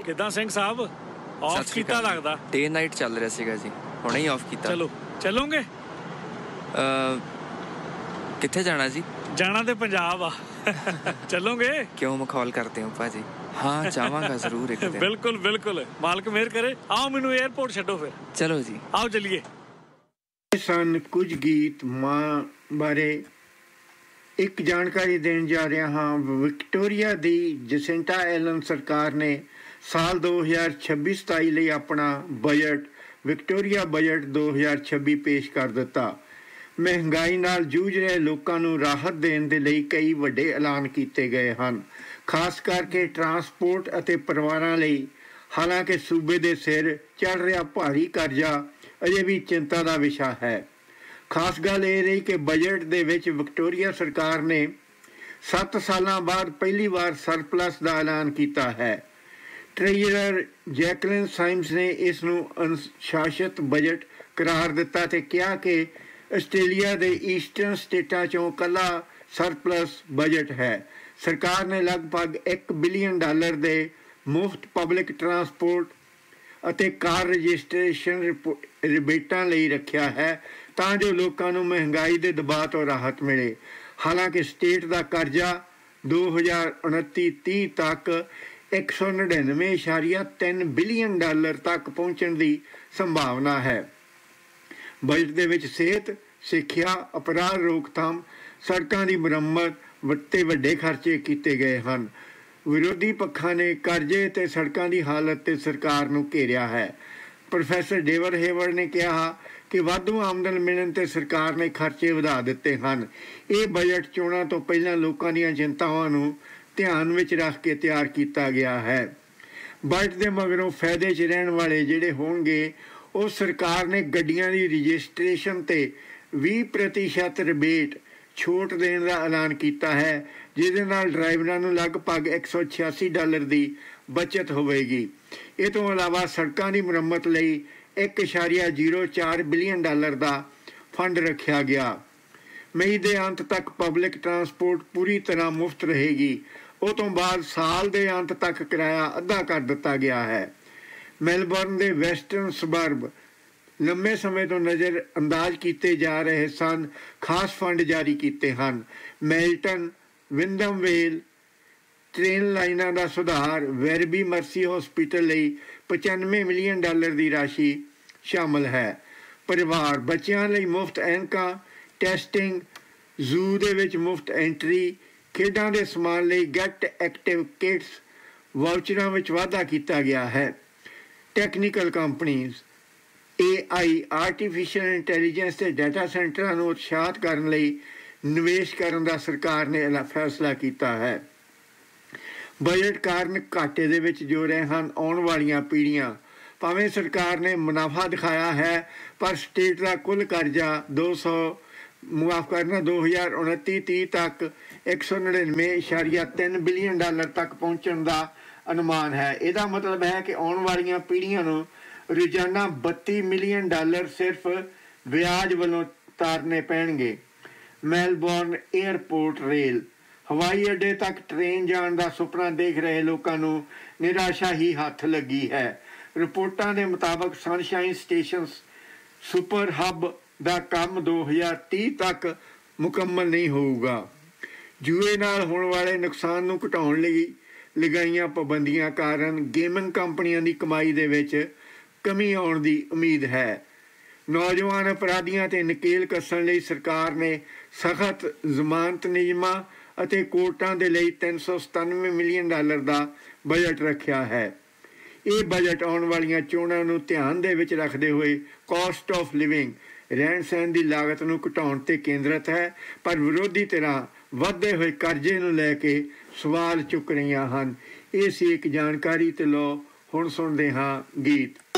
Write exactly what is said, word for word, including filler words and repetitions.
ਕਿੱਦਾਂ ਸਿੰਘ ਸਾਹਿਬ ਆਫ ਕੀਤਾ ਲੱਗਦਾ? ਡੇ ਨਾਈਟ ਚੱਲ ਰਿਹਾ ਸੀਗਾ ਜੀ, ਹੁਣੇ ਹੀ ਆਫ ਕੀਤਾ। ਚਲੋ ਚੱਲੋਗੇ? ਕਿੱਥੇ ਜਾਣਾ ਜੀ? ਜਾਣਾ ਤੇ ਪੰਜਾਬ ਆ। ਚੱਲੋਗੇ? ਕਿਉਂ ਮਖੌਲ ਕਰਦੇ ਹੋ ਭਾਜੀ? ਹਾਂ ਜਾਵਾਂਗਾ ਜ਼ਰੂਰ ਇੱਕ ਦਿਨ। ਬਿਲਕੁਲ ਬਿਲकुल, ਮਾਲਕ ਮਿਹਰ ਕਰੇ। ਆਓ ਮੈਨੂੰ 에ਅਰਪੋਰਟ ਛੱਡੋ ਫਿਰ। ਚਲੋ ਜੀ ਆਓ ਚੱਲੀਏ। ਸਨ ਕੁਝ ਗੀਤ ਮਾਂ ਬਾਰੇ ਇੱਕ ਜਾਣਕਾਰੀ ਦੇਣ ਜਾ ਰਿਹਾ ਹਾਂ। ਵਿਕਟੋਰੀਆ ਦੀ ਜਸਿੰਟਾ ਐਲਨ ਸਰਕਾਰ ਨੇ ਸਾਲ ਦੋ ਹਜ਼ਾਰ ਛੱਬੀ ਸਤਾਈ ਲਈ ਆਪਣਾ ਬਜਟ ਵਿਕਟੋਰੀਆ ਬਜਟ ਦੋ ਹਜ਼ਾਰ ਛੱਬੀ ਪੇਸ਼ ਕਰ ਦਿੱਤਾ। ਮਹਿੰਗਾਈ ਨਾਲ ਜੂਝ ਰਹੇ ਲੋਕਾਂ ਨੂੰ ਰਾਹਤ ਦੇਣ ਦੇ ਲਈ ਕਈ ਵੱਡੇ ਐਲਾਨ ਕੀਤੇ ਗਏ ਹਨ, ਖਾਸ ਕਰਕੇ ਟਰਾਂਸਪੋਰਟ ਅਤੇ ਪਰਿਵਾਰਾਂ ਲਈ। ਹਾਲਾਂਕਿ ਸੂਬੇ ਦੇ ਸਿਰ ਚੜ੍ਹ ਰਿਹਾ ਭਾਰੀ ਕਰਜ਼ਾ ਅਜੇ ਵੀ ਚਿੰਤਾ ਦਾ ਵਿਸ਼ਾ ਹੈ। ਖਾਸ ਗੱਲ ਇਹ ਰਹੀ ਕਿ ਬਜਟ ਦੇ ਵਿੱਚ ਵਿਕਟੋਰੀਆ ਸਰਕਾਰ ਨੇ ਸੱਤ ਸਾਲਾਂ ਬਾਅਦ ਪਹਿਲੀ ਵਾਰ ਸਰਪਲਸ ਦਾ ਐਲਾਨ ਕੀਤਾ ਹੈ। ਟ੍ਰੇਜਰਰ ਜੈਕਲਿਨ ਸਾਈਮਸ ਨੇ ਇਸ ਨੂੰ ਅਨੁਸ਼ਾਸਿਤ ਬਜਟ ਕਰਾਰ ਦਿੱਤਾ ਅਤੇ ਕਿਹਾ ਕਿ ਆਸਟ੍ਰੇਲੀਆ ਦੇ ਈਸਟਰਨ ਸਟੇਟਾਂ 'ਚੋਂ ਇਕੱਲਾ ਸਰਪਲਸ ਬਜਟ ਹੈ। ਸਰਕਾਰ ਨੇ ਲਗਭਗ ਇੱਕ ਬਿਲੀਅਨ ਡਾਲਰ ਦੇ ਮੁਫਤ ਪਬਲਿਕ ਟਰਾਂਸਪੋਰਟ ਅਤੇ ਕਾਰ ਰਜਿਸਟ੍ਰੇਸ਼ਨ ਰਿਬੇਟਾਂ ਲਈ ਰੱਖਿਆ ਹੈ ਤਾਂ ਜੋ ਲੋਕਾਂ ਨੂੰ ਮਹਿੰਗਾਈ ਦੇ ਦਬਾਅ ਤੋਂ ਰਾਹਤ ਮਿਲੇ। ਹਾਲਾਂਕਿ ਸਟੇਟ ਦਾ ਕਰਜ਼ਾ ਦੋ ਹਜ਼ਾਰ ਉਨੱਤੀ ਤੀਹ ਤੱਕ ਇੱਕ ਸੌ ਨੜਿਨਵੇਂ ਇਸ਼ਾਰੀਆ ਤਿੰਨ ਬਿਲੀਅਨ ਡਾਲਰ ਤੱਕ ਪਹੁੰਚਣ ਦੀ ਸੰਭਾਵਨਾ ਹੈ। ਬਜਟ ਦੇ ਵਿੱਚ ਸਿਹਤ, ਸਿੱਖਿਆ, ਅਪਰਾਧ ਰੋਕਥਾਮ, ਸੜਕਾਂ ਦੀ ਮੁਰੰਮਤ ਤੇ ਵੱਡੇ ਖਰਚੇ ਕੀਤੇ ਗਏ ਹਨ। ਵਿਰੋਧੀ ਪੱਖਾਂ ਨੇ ਕਰਜ਼ੇ ਅਤੇ ਸੜਕਾਂ ਦੀ ਹਾਲਤ 'ਤੇ ਸਰਕਾਰ ਨੂੰ ਘੇਰਿਆ ਹੈ। ਪ੍ਰੋਫੈਸਰ ਡੇਵਿਡ ਹੇਵਰਡ ਨੇ ਕਿਹਾ ਕਿ ਵਾਧੂ ਆਮਦਨ ਮਿਲਣ 'ਤੇ ਸਰਕਾਰ ਨੇ ਖਰਚੇ ਵਧਾ ਦਿੱਤੇ ਹਨ। ਇਹ ਬਜਟ ਚੋਣਾਂ ਤੋਂ ਪਹਿਲਾਂ ਲੋਕਾਂ ਦੀਆਂ ਚਿੰਤਾਵਾਂ ਨੂੰ ਧਿਆਨ ਵਿੱਚ ਰੱਖ ਕੇ ਤਿਆਰ ਕੀਤਾ ਗਿਆ ਹੈ। ਬਜਟ ਦੇ ਮਗਰੋਂ ਫਾਇਦੇ 'ਚ ਰਹਿਣ ਵਾਲੇ ਜਿਹੜੇ ਹੋਣਗੇ, ਉਹ ਸਰਕਾਰ ਨੇ ਗੱਡੀਆਂ ਦੀ ਰਜਿਸਟ੍ਰੇਸ਼ਨ 'ਤੇ ਵੀਹ ਪ੍ਰਤੀਸ਼ਤ ਰਿਬੇਟ ਛੋਟ ਦੇਣ ਦਾ ਐਲਾਨ ਕੀਤਾ ਹੈ, ਜਿਹਦੇ ਨਾਲ ਡਰਾਈਵਰਾਂ ਨੂੰ ਲਗਭਗ ਇੱਕ ਸੌ ਛਿਆਸੀ ਡਾਲਰ ਦੀ ਬਚਤ ਹੋਵੇਗੀ। ਇਹ ਤੋਂ ਇਲਾਵਾ ਸੜਕਾਂ ਦੀ ਮੁਰੰਮਤ ਲਈ ਇੱਕ ਇਸ਼ਾਰੀਆ ਜ਼ੀਰੋ ਚਾਰ ਬਿਲੀਅਨ ਡਾਲਰ ਦਾ ਫੰਡ ਰੱਖਿਆ ਗਿਆ। ਮਈ ਦੇ ਅੰਤ ਤੱਕ ਪਬਲਿਕ ਟਰਾਂਸਪੋਰਟ ਪੂਰੀ ਤਰ੍ਹਾਂ ਮੁਫਤ ਰਹੇਗੀ। ਉਹ ਤੋਂ ਬਾਅਦ ਸਾਲ ਦੇ ਅੰਤ ਤੱਕ ਕਿਰਾਇਆ ਅੱਧਾ ਕਰ ਦਿੱਤਾ ਗਿਆ ਹੈ। ਮੈਲਬੌਰਨ ਦੇ ਵੈਸਟਰਨ ਸਬਰਬ ਲੰਮੇ ਸਮੇਂ ਤੋਂ ਨਜ਼ਰ ਅੰਦਾਜ਼ ਕੀਤੇ ਜਾ ਰਹੇ ਸਨ, ਖਾਸ ਫੰਡ ਜਾਰੀ ਕੀਤੇ ਹਨ। ਮੈਲਟਨ, ਵਿੰਡਮਵੇਲ ਟ੍ਰੇਨ ਲਾਈਨਾਂ ਦਾ ਸੁਧਾਰ, ਵੈਰਬੀ ਮਰਸੀ ਹਸਪੀਟਲ ਲਈ ਪਚਾਨਵੇਂ ਮਿਲੀਅਨ ਡਾਲਰ ਦੀ ਰਾਸ਼ੀ ਸ਼ਾਮਲ ਹੈ। ਪਰਿਵਾਰ ਬੱਚਿਆਂ ਲਈ ਮੁਫਤ ਐਨਕਾਂ, ਟੈਸਟਿੰਗ, ਜ਼ੂ ਦੇ ਵਿੱਚ ਮੁਫਤ ਐਂਟਰੀ, ਖੇਡਾਂ ਦੇ ਸਮਾਨ ਲਈ ਗੈਟ ਐਕਟਿਵ ਕਿਟਸ, ਵਾਊਚਰਾਂ ਵਿੱਚ ਵਾਧਾ ਕੀਤਾ ਗਿਆ ਹੈ। ਟੈਕਨੀਕਲ ਕੰਪਨੀਜ਼ ਏ ਆਈ ਆਰਟੀਫਿਸ਼ੀਅਲ ਇੰਟੈਲੀਜੈਂਸ ਅਤੇ ਡਾਟਾ ਸੈਂਟਰਾਂ ਨੂੰ ਉਤਸ਼ਾਹਿਤ ਕਰਨ ਲਈ ਨਿਵੇਸ਼ ਕਰਨ ਦਾ ਸਰਕਾਰ ਨੇ ਫੈਸਲਾ ਕੀਤਾ ਹੈ। ਬਜਟ ਕਾਰਨ ਘਾਟੇ ਦੇ ਵਿੱਚ ਜੋ ਰਹੇ ਹਨ ਆਉਣ ਵਾਲੀਆਂ ਪੀੜ੍ਹੀਆਂ। ਭਾਵੇਂ ਸਰਕਾਰ ਨੇ ਮੁਨਾਫਾ ਦਿਖਾਇਆ ਹੈ, ਪਰ ਸਟੇਟ ਦਾ ਕੁੱਲ ਕਰਜ਼ਾ ਦੋ ਸੌ ਮੁਆਫ ਕਰਨਾ ਦੋ ਹਜ਼ਾਰ ਉਨੱਤੀ ਤੀਹ ਤੱਕ ਇੱਕ ਸੌ ਨੜਿਨਵੇਂ ਇਸ਼ਾਰੀਆ ਤਿੰਨ ਬਿਲੀਅਨ ਡਾਲਰ ਤੱਕ ਪਹੁੰਚਣ ਦਾ ਅਨੁਮਾਨ ਹੈ। ਇਹਦਾ ਮਤਲਬ ਹੈ ਕਿ ਆਉਣ ਵਾਲੀਆਂ ਪੀੜ੍ਹੀਆਂ ਨੂੰ ਰੋਜ਼ਾਨਾ ਬੱਤੀ ਮਿਲੀਅਨ ਡਾਲਰ ਸਿਰਫ ਵਿਆਜ ਵੱਲੋਂ ਤਾਰਨੇ ਪੈਣਗੇ। ਮੈਲਬੌਰਨ ਏਅਰਪੋਰਟ ਰੇਲ ਹਵਾਈ ਅੱਡੇ ਤੱਕ ਟ੍ਰੇਨ ਜਾਣ ਦਾ ਸੁਪਨਾ ਦੇਖ ਰਹੇ ਲੋਕਾਂ ਨੂੰ ਨਿਰਾਸ਼ਾ ਹੀ ਹੱਥ ਲੱਗੀ ਹੈ। ਰਿਪੋਰਟਾਂ ਦੇ ਮੁਤਾਬਕ ਸਨਸ਼ਾਈਨ ਸਟੇਸ਼ਨ ਸੁਪਰ ਹੱਬ ਦਾ ਕੰਮ ਦੋ ਹਜ਼ਾਰ ਤੀਹ ਤੱਕ ਮੁਕੰਮਲ ਨਹੀਂ ਹੋਊਗਾ। ਜੂਏ ਨਾਲ ਹੋਣ ਵਾਲੇ ਨੁਕਸਾਨ ਨੂੰ ਘਟਾਉਣ ਲਈ ਲਗਾਈਆਂ ਪਾਬੰਦੀਆਂ ਕਾਰਨ ਗੇਮਿੰਗ ਕੰਪਨੀਆਂ ਦੀ ਕਮਾਈ ਦੇ ਵਿੱਚ ਕਮੀ ਆਉਣ ਦੀ ਉਮੀਦ ਹੈ। ਨੌਜਵਾਨ ਅਪਰਾਧੀਆਂ 'ਤੇ ਨਕੇਲ ਕੱਸਣ ਲਈ ਸਰਕਾਰ ਨੇ ਸਖਤ ਜ਼ਮਾਨਤ ਨਿਯਮਾਂ ਅਤੇ ਕੋਰਟਾਂ ਦੇ ਲਈ ਤਿੰਨ ਸੌ ਸਤਾਨਵੇਂ ਮਿਲੀਅਨ ਡਾਲਰ ਦਾ ਬਜਟ ਰੱਖਿਆ ਹੈ। ਇਹ ਬਜਟ ਆਉਣ ਵਾਲੀਆਂ ਚੋਣਾਂ ਨੂੰ ਧਿਆਨ ਦੇ ਵਿੱਚ ਰੱਖਦੇ ਹੋਏ ਕਾਸਟ ਆਫ ਲਿਵਿੰਗ, ਰਹਿਣ ਸਹਿਣ ਦੀ ਲਾਗਤ ਨੂੰ ਘਟਾਉਣ 'ਤੇ ਕੇਂਦਰਿਤ ਹੈ, ਪਰ ਵਿਰੋਧੀ ਧਿਰਾਂ ਵੱਧਦੇ ਹੋਏ ਕਰਜ਼ੇ ਨੂੰ ਲੈ ਕੇ ਸਵਾਲ ਚੁੱਕ ਰਹੀਆਂ ਹਨ। ਇਹ ਸੀ ਇੱਕ ਜਾਣਕਾਰੀ, ਤੇ ਲਓ ਹੁਣ ਸੁਣਦੇ ਹਾਂ ਗੀਤ।